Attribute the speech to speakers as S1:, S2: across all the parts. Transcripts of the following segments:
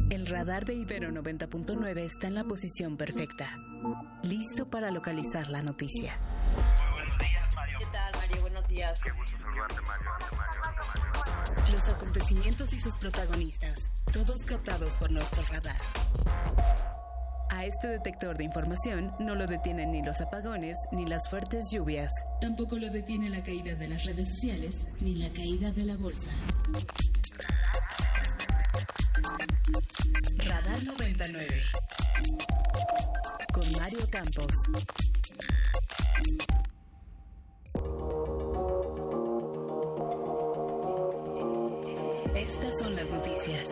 S1: El radar de Ibero 90.9 está en la posición perfecta, listo para localizar la noticia.
S2: Muy buenos días, Mario.
S3: ¿Qué tal, Mario? Buenos días.
S2: Qué gusto saludarte, Mario.
S1: Los acontecimientos y sus protagonistas, todos captados por nuestro radar. A este detector de información no lo detienen ni los apagones ni las fuertes lluvias. Tampoco lo detiene la caída de las redes sociales ni la caída de la bolsa. Radar 99 con Mario Campos. Estas son las noticias.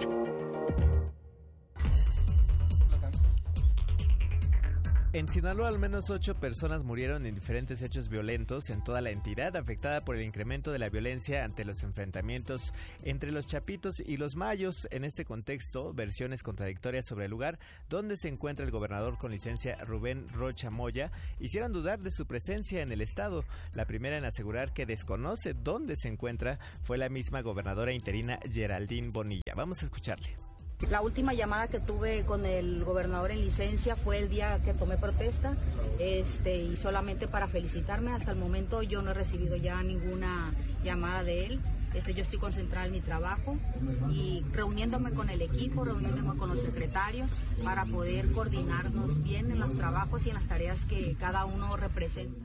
S4: En Sinaloa, al menos 8 personas murieron en diferentes hechos violentos en toda la entidad, afectada por el incremento de la violencia ante los enfrentamientos entre los chapitos y los mayos. En este contexto, versiones contradictorias sobre el lugar donde se encuentra el gobernador con licencia Rubén Rocha Moya hicieron dudar de su presencia en el estado. La primera en asegurar que desconoce dónde se encuentra fue la misma gobernadora interina Geraldine Bonilla. Vamos a escucharle.
S3: La última llamada que tuve con el gobernador en licencia fue el día que tomé protesta, y solamente para felicitarme. Hasta el momento yo no he recibido ya ninguna llamada de él. Yo estoy concentrada en mi trabajo y reuniéndome con el equipo, reuniéndome con los secretarios para poder coordinarnos bien en los trabajos y en las tareas que cada uno representa.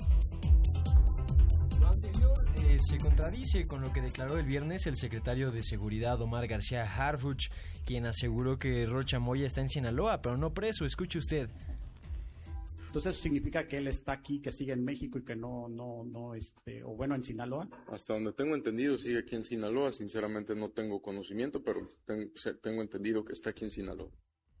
S5: Lo anterior se contradice con lo que declaró el viernes el secretario de Seguridad Omar García Harfuch, quien aseguró que Rocha Moya está en Sinaloa, pero no preso. Escuche usted.
S6: Entonces, ¿eso significa que él está aquí, que sigue en México y que no, en Sinaloa?
S7: Hasta donde tengo entendido, sigue aquí en Sinaloa. Sinceramente no tengo conocimiento, pero tengo entendido que está aquí en Sinaloa.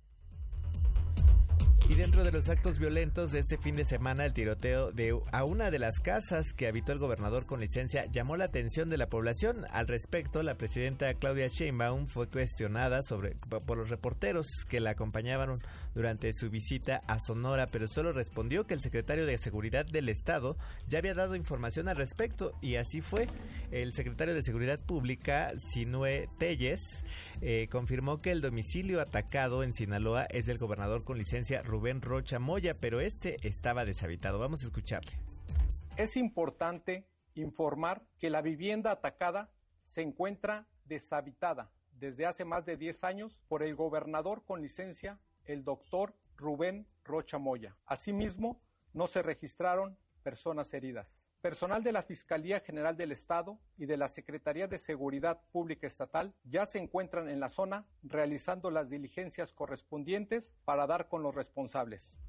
S4: Y dentro de los actos violentos de este fin de semana, el tiroteo a una de las casas que habitó el gobernador con licencia llamó la atención de la población. Al respecto, la presidenta Claudia Sheinbaum fue cuestionada por los reporteros que la acompañaban durante su visita a Sonora, pero solo respondió que el secretario de Seguridad del Estado ya había dado información al respecto, y así fue. El secretario de Seguridad Pública, Sinue Telles, confirmó que el domicilio atacado en Sinaloa es del gobernador con licencia Rubén Rocha Moya, pero estaba deshabitado. Vamos a escucharle.
S8: Es importante informar que la vivienda atacada se encuentra deshabitada desde hace más de 10 años por el gobernador con licencia, el doctor Rubén Rocha Moya. Asimismo, no se registraron personas heridas. Personal de la Fiscalía General del Estado y de la Secretaría de Seguridad Pública Estatal ya se encuentran en la zona realizando las diligencias correspondientes para dar con los responsables.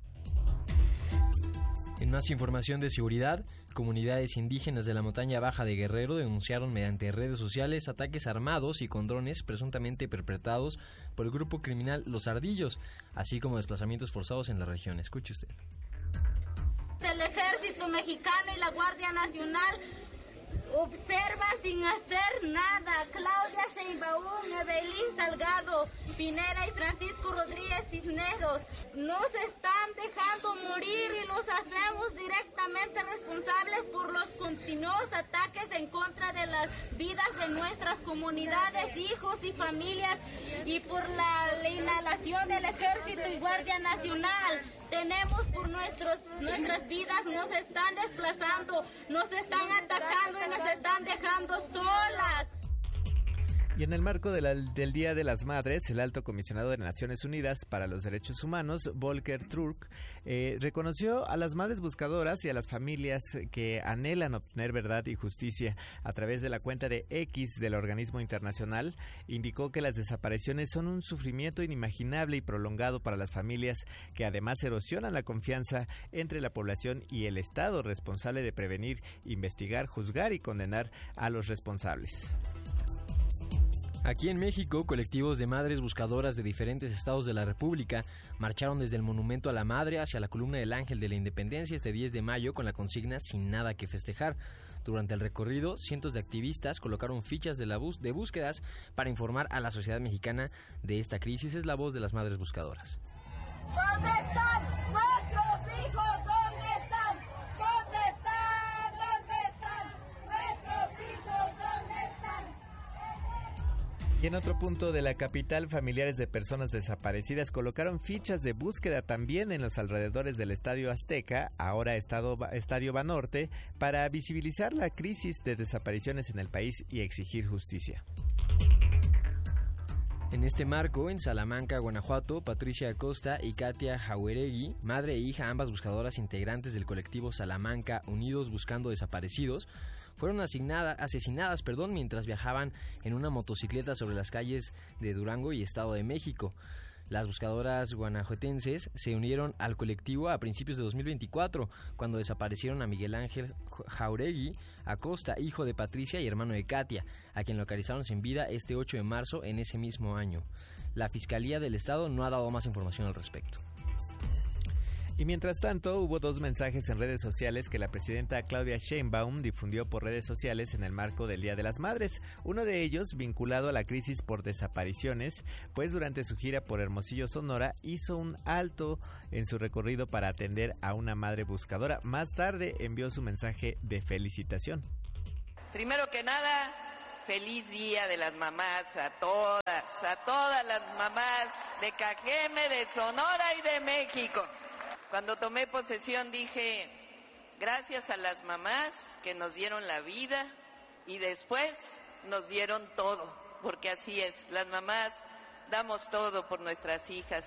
S5: En más información de seguridad, comunidades indígenas de la montaña baja de Guerrero denunciaron mediante redes sociales ataques armados y con drones presuntamente perpetrados por el grupo criminal Los Ardillos, así como desplazamientos forzados en la región. Escuche usted.
S9: El Ejército Mexicano y la Guardia Nacional observa sin hacer nada. Claudia Sheinbaum, Evelyn Salgado Pineda y Francisco Rodríguez Cisneros nos están dejando morir y los hacemos directamente responsables por los continuos ataques en contra de las vidas de nuestras comunidades, hijos y familias, y por la inhalación del Ejército y Guardia Nacional. Tenemos por nuestras vidas, nos están desplazando, nos están atacando y nos están dejando solas.
S4: Y en el marco del Día de las Madres, el Alto Comisionado de Naciones Unidas para los Derechos Humanos, Volker Turk, reconoció a las madres buscadoras y a las familias que anhelan obtener verdad y justicia. A través de la cuenta de X del organismo internacional, indicó que las desapariciones son un sufrimiento inimaginable y prolongado para las familias, que además erosionan la confianza entre la población y el Estado, responsable de prevenir, investigar, juzgar y condenar a los responsables.
S5: Aquí en México, colectivos de madres buscadoras de diferentes estados de la República marcharon desde el Monumento a la Madre hacia la Columna del Ángel de la Independencia este 10 de mayo con la consigna "Sin nada que festejar". Durante el recorrido, cientos de activistas colocaron fichas de búsquedas para informar a la sociedad mexicana de esta crisis. Es la voz de las madres buscadoras.
S9: ¿Dónde están nuestros hijos? ¿Dónde están? ¿Dónde están? ¿Dónde están nuestros hijos? ¿Dónde están?
S4: Y en otro punto de la capital, familiares de personas desaparecidas colocaron fichas de búsqueda también en los alrededores del Estadio Azteca, ahora Estadio Banorte, para visibilizar la crisis de desapariciones en el país y exigir justicia.
S5: En este marco, en Salamanca, Guanajuato, Patricia Acosta y Katia Jauregui, madre e hija, ambas buscadoras integrantes del colectivo Salamanca Unidos Buscando Desaparecidos, fueron asesinadas mientras viajaban en una motocicleta sobre las calles de Durango y Estado de México. Las buscadoras guanajuatenses se unieron al colectivo a principios de 2024, cuando desaparecieron a Miguel Ángel Jauregui Acosta, hijo de Patricia y hermano de Katia, a quien localizaron sin vida este 8 de marzo en ese mismo año. La Fiscalía del Estado no ha dado más información al respecto.
S4: Y mientras tanto, hubo 2 mensajes en redes sociales que la presidenta Claudia Sheinbaum difundió por redes sociales en el marco del Día de las Madres. Uno de ellos vinculado a la crisis por desapariciones, pues durante su gira por Hermosillo, Sonora, hizo un alto en su recorrido para atender a una madre buscadora. Más tarde envió su mensaje de felicitación.
S10: Primero que nada, feliz Día de las Mamás a todas las mamás de Cajeme, de Sonora y de México. Cuando tomé posesión dije, gracias a las mamás que nos dieron la vida y después nos dieron todo, porque así es, las mamás damos todo por nuestras hijas.